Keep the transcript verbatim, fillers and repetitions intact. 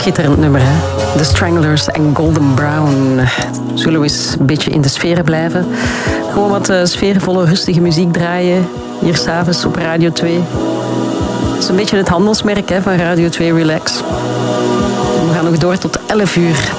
Schitterend nummer, hè? The Stranglers en Golden Brown. Zullen we eens een beetje in de sfeer blijven? Gewoon wat uh, sfeervolle, rustige muziek draaien. Hier s'avonds op Radio twee. Dat is een beetje het handelsmerk hè, van Radio twee Relax. We gaan nog door tot elf uur.